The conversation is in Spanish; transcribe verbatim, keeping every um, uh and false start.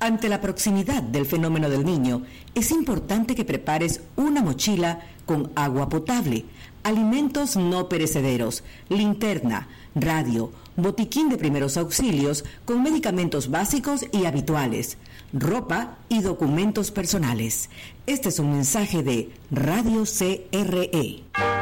Ante la proximidad del fenómeno del Niño, es importante que prepares una mochila con agua potable, alimentos no perecederos, linterna, radio, botiquín de primeros auxilios con medicamentos básicos y habituales, ropa y documentos personales. Este es un mensaje de Radio C R E.